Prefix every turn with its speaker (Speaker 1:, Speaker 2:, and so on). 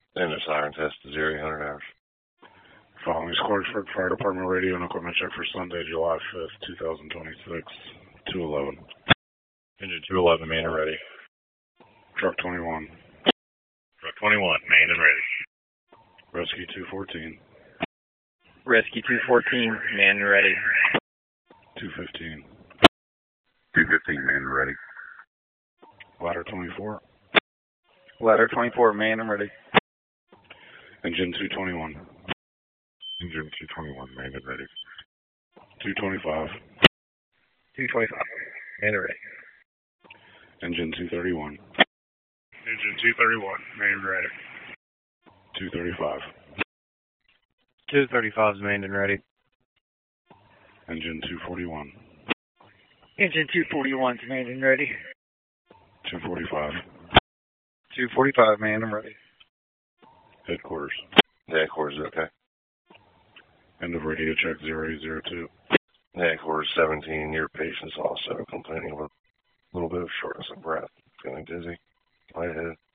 Speaker 1: And the siren test is 0800 hours.
Speaker 2: Following is Clarksburg Fire Department radio and equipment check for Sunday, July 5th, 2026, 211.
Speaker 1: Engine 211, main and ready.
Speaker 2: Truck 21.
Speaker 1: Truck 21, main and ready.
Speaker 2: Rescue 214.
Speaker 3: Rescue 214, man and ready.
Speaker 2: 215.
Speaker 1: 215, man and ready.
Speaker 2: Ladder 24.
Speaker 3: Ladder 24, man and ready.
Speaker 2: Engine 221.
Speaker 1: Engine 221, man and ready.
Speaker 2: 225.
Speaker 3: 225, man and ready.
Speaker 2: Engine 231.
Speaker 1: Engine 231, main and ready.
Speaker 2: 235.
Speaker 3: 235 is manned and ready.
Speaker 2: Engine 241.
Speaker 3: Engine 241 is manned and ready.
Speaker 2: 245.
Speaker 3: 245, manned and ready.
Speaker 2: Headquarters.
Speaker 1: Headquarters, okay.
Speaker 2: End of radio check 0802.
Speaker 1: Headquarters 17, your patient's also complaining of a little bit of shortness of breath. Feeling dizzy, lightheaded.